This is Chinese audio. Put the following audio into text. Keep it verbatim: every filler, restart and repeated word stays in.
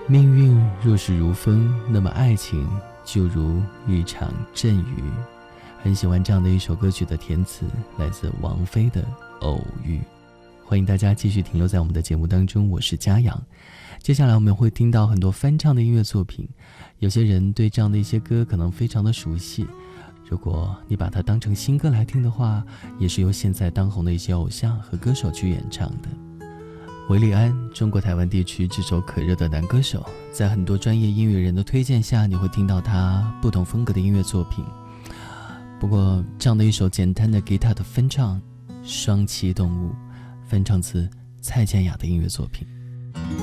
命运若是如风，那么爱情就如一场阵雨。很喜欢这样的一首歌曲的填词，来自王菲的《偶遇》。欢迎大家继续停留在我们的节目当中，我是嘉阳。接下来我们会听到很多翻唱的音乐作品，有些人对这样的一些歌可能非常的熟悉，如果你把它当成新歌来听的话，也是由现在当红的一些偶像和歌手去演唱的。韦礼安，中国台湾地区炙手可热的男歌手，在很多专业音乐人的推荐下，你会听到他不同风格的音乐作品。不过这样的一首简单的吉他的翻唱《双栖动物》，翻唱自蔡健雅的音乐作品。